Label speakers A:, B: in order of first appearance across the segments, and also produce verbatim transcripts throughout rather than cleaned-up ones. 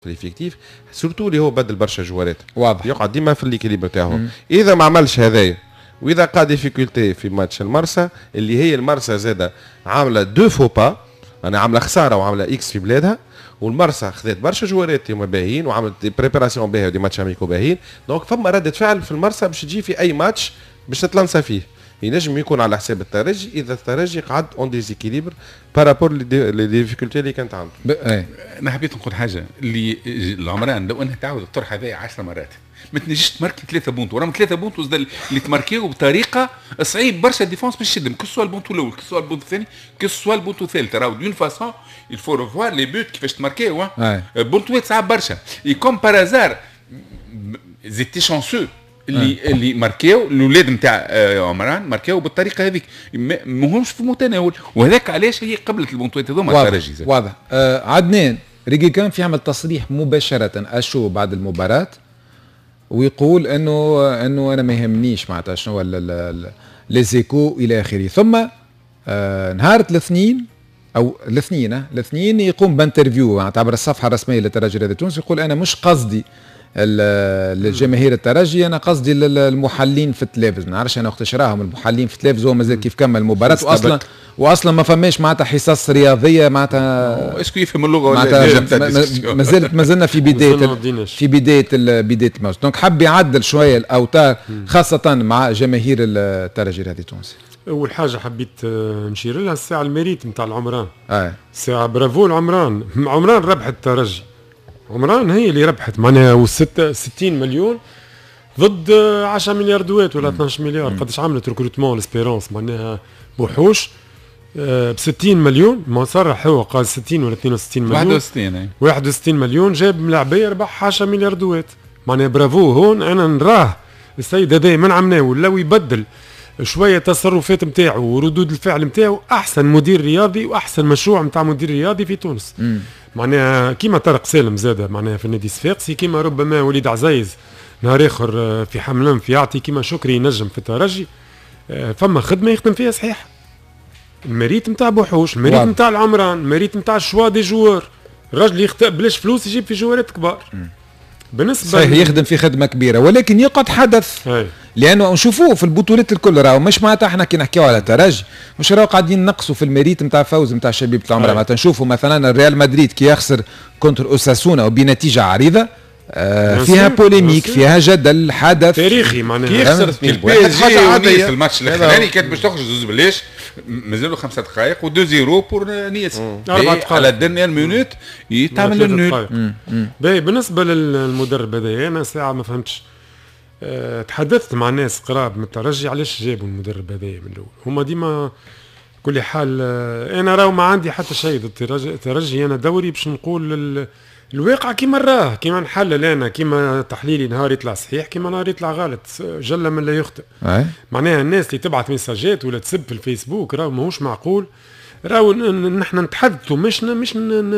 A: الافكتيف سورتو اللي هو بدل برشا جوارات
B: واضح
A: يقعد ديما في الليكيليبر تاعو. اذا ما عملش هذايا واذا قاد ديفيكولتي في ماتش المرسى اللي هي المرسى زاده عامله دو فو با، انا عامله خساره وعامله اكس في بلادها، والمرسى خذت برشا جوارات هما باهيين وعملت دي بريباراسيون باهيه ودي ماتش اميكو باهيين، دونك فما رده فعل في المرسى باش تجي في اي ماتش باش تتلنسى فيه. ينجم يكون على حساب الترجي اذا الترجي قعد اون ديزيكيليبر بارابور لي ديفيكولتي اللي كانت عنده.
C: ايه. انا حبيت نقول حاجه اللي العمران لو انها تعاود الطرح هذايا عشر مرات ما تنجيش تماركي ثلاثه بونتو، راهم ثلاثه بونتو اللي تماركيو بطريقه صعيب برشا الديفونس باش يشدهم، كسوا البونتو الاول كسوا البونتو الثاني كسوا البونتو الثالث، راهو دون فاسون الفو ريفوار لي بوت كيفاش تماركيو. بونتوات صعب برشا اي كوم بارازار زيتي شانسو اللي آه. اللي ماركيو الاولاد نتاع عمران ماركيو بالطريقه هذيك ماهمش في المتناول، وهذاك علاش هي قبلت البونتوات هذوما الترجي.
B: واضح. آه عدنان ريكي كان في عمل تصريح مباشره اشو بعد المباراه ويقول انه انه انا ما يهمنيش معناتها شنو لي زيكو الى اخره، ثم آه نهار الاثنين او الاثنين الاثنين يقوم بانترفيو معناتها عبر الصفحه الرسميه للترجي الرياضي التونسي يقول انا مش قصدي الجماهير الترجي، انا قصدي المحلين في التلفز، ما نعرفش انا وقت شراهم المحلين في التلفز هو مازال كيف كمل المباراه واصلا واصلا ما فماش معناتها حصص رياضيه معناتها
C: اسكو يفهم اللغه ولا
B: مازال مازلنا في بدايه في بدايه بدايه الموسم، دونك حب يعدل شويه الاوتار خاصه مع جماهير الترجي الرياضي التونسي.
D: اول حاجه حبيت نشير لها الساعه الميريت نتاع العمران.
B: اه
D: ساعه برافو العمران، عمران ربحت الترجي، عمران هي اللي ربحت معناها وستة ستين مليون ضد عشرة مليار دوات ولا اثناش مليار. قداش عملت ريكروتمون الاسبيرونس معناها بوحوش ب ستين مليون، ما صرح هو قال ستين ولا اثنين وستين مليون
C: واحد وستين
D: واحد وستين مليون جاب ملاعبيه ربح عشرة مليار دوات معناها برافو. هون انا نراه السيد هذا من عمناه ولو يبدل شويه تصرفات نتاعو وردود الفعل نتاعو احسن مدير رياضي واحسن مشروع نتاع مدير رياضي في تونس.
B: مم.
D: معناها كيما طارق سالم زاده معناها في النادي الصفاقسي، كيما ربما وليد عزيز نهار اخر في حملان في يعطي، كيما شكري ينجم في الترجي. فما خدمه يخدم فيها صحيح. المريت نتاع بوحوش، المريت نتاع العمران، المريت نتاع الشوا دي جوار، الراجل يخطئ بلاش فلوس يجيب في جوارات كبار.
B: م.
D: بالنسبه
B: صحيح يخدم في خدمه كبيره ولكن يقعد حدث
D: هاي.
B: لانه نشوفوه في البطولات الكل راهو مش معناتها احنا كي نحكيو على ترجي مش راهو قاعدين نقصوا في المريت نتاع فوز نتاع شبيبه العمران. معناتها نشوفوا مثلا الريال مدريد كي يخسر كونتر اوساسونا وبنتيجه عريضه آه فيها بوليميك فيها جدل حدث
D: تاريخي معناها
C: كي يخسر في البي اس جي في الماتش الاخراني كانت باش تخرج زوز بلاش مازالوا خمسة دقائق ودو زيرو بور نيس على الدنيا المينوت يتعمل النول.
D: باهي بالنسبه للمدرب هذا انا ساعه ما فهمتش. أه تحدثت مع ناس قراب من الترجي علاش جابوا المدرب هذا من الاول، هما ديما كل حال أه انا راهو ما عندي حتى شيء ضد الترجي، انا دوري باش نقول الواقع كيما راه، كيما نحلل انا، كيما تحليلي نهار يطلع صحيح كيما نهار يطلع غلط، جل من لا يخطئ. معناها الناس اللي تبعث ميساجات ولا تسب في الفيسبوك راهو ماهوش معقول، راهو نحن نتحدثوا مش مش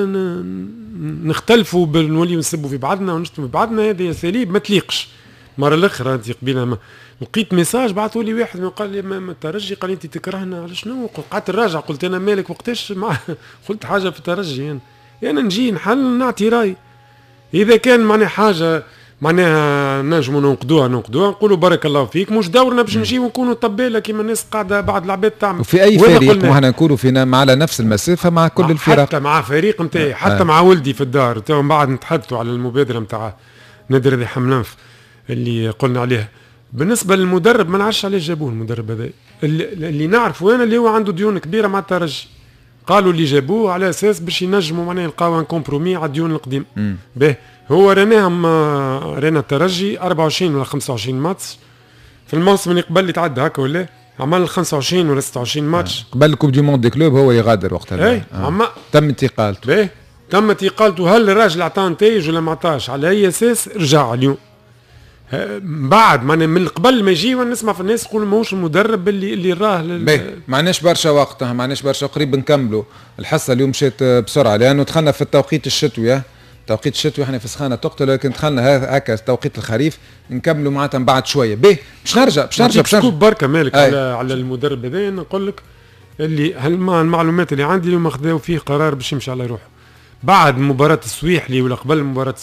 D: نختلفوا نوليو نسبوا في بعضنا ونشتموا في بعضنا، هذه اساليب ما تليقش. مرة الاخرى انت قبيله لقيت ميساج بعثوا لي واحد قال لي ما الترجي، قال لي انت تكرهنا على شنو؟ قعدت نراجع قلت انا مالك وقتاش مع قلت حاجه في الترجي انا انا نجي نحل نعطي راي، اذا كان معناها حاجه معناها نجموا ننقدوها ننقدوها نقولوا بارك الله فيك، مش دورنا باش نجي ونكونوا طباله كيما الناس قاعده بعض العباد تعمل.
B: وفي اي فريق احنا نكونوا فينا على نفس المسافه مع كل الفرق،
D: حتى مع فريق نتاعي حتى آه. مع ولدي في الدار تو من بعد نتحدثوا على المبادره نتاع نادي رياضي حملان اللي قلنا عليها. بالنسبه للمدرب ما نعرفش علاش جابوه المدرب هذا، اللي, اللي نعرفه انا اللي هو عنده ديون كبيره مع الترجي، قالوا اللي جابوه على اساس باش ينجموا معناها يلقاو ان كومبرومي على الديون القديم. باهي هو راناهم رانا الترجي أربعة وعشرين ولا خمسة وعشرين ماتش في الموسم اللي قبل اللي تعدى هكا ولا عمل خمسة وعشرين ولا ستة وعشرين ماتش
B: آه. قبل الكوب دي موند دي كلوب هو يغادر وقتها.
D: اي آه. عم...
B: تم انتقالته.
D: باهي تم انتقالته، هل الراجل عطاه نتائج ولا ما عطاش؟ على اي اساس رجع اليوم؟ بعد ما من قبل ما يجي ونسمع في الناس يقولوا ماهوش المدرب اللي اللي راه
B: لل... ما عندناش برشا وقت، ما عندناش برشا قريب نكملوا الحصه اليوم مشيت بسرعه لانه دخلنا في التوقيت الشتوي. توقيت الشتوي احنا في سخانه تقتل، لكن دخلنا هكا توقيت الخريف نكملوا معناتها من بعد شويه. باهي باش نرجع باش نرجع باش
D: نرجع بركه مالك على على المدرب هذا نقول لك اللي هالمعلومات اللي عندي اللي ما خذاو فيه قرار باش يمشي على روحه. بعد مباراه السويحلي ولا قبل مباراه